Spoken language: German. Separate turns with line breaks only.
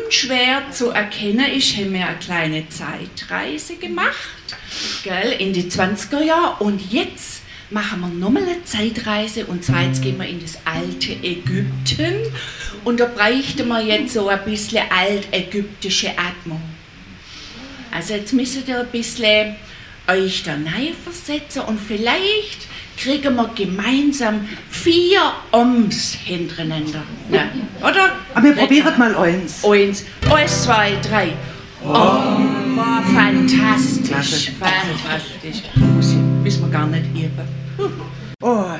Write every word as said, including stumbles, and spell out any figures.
unschwer zu erkennen ist, haben wir eine kleine Zeitreise gemacht, gell, in die zwanziger Jahre. Und jetzt machen wir nochmal eine Zeitreise. Und zwar jetzt gehen wir in das alte Ägypten. Und da bräuchten wir jetzt so ein bisschen altägyptische Atmung. Also jetzt müsst ihr ein bisschen euch da versetzen und vielleicht kriegen wir gemeinsam vier Oms hintereinander. Ne? Oder?
Aber wir probieren mal eins.
Eins, eins, zwei, drei. Om. Oh, fantastisch, fantastisch. Muss ich, müssen wir gar nicht üben.
Oh.